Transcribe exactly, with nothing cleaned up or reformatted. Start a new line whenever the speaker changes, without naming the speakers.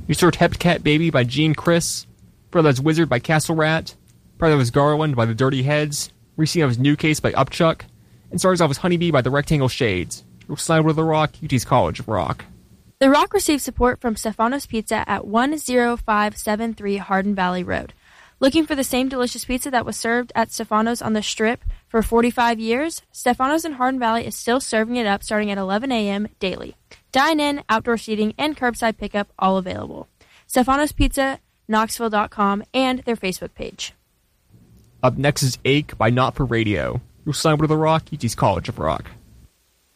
You heard Hepcat Baby by Gene Chris, Brothers Wizard by Castle Rat, Brothers Garland by The Dirty Heads, Recently of his New Case by Upchuck, and starts off with Honeybee by The Rectangle Shades. You'll slide with the Rock, U T's College of Rock.
The Rock receives support from Stefano's Pizza at one oh five seven three Hardin Valley Road. Looking for the same delicious pizza that was served at Stefano's on the Strip for forty-five years? Stefano's in Hardin Valley is still serving it up starting at eleven a.m. daily. Dine-in, outdoor seating, and curbside pickup all available. Stefano's Pizza, Knoxville dot com, and their Facebook page.
Up next is Ache by Not For Radio. You'll slide with the Rock, U T's College of Rock.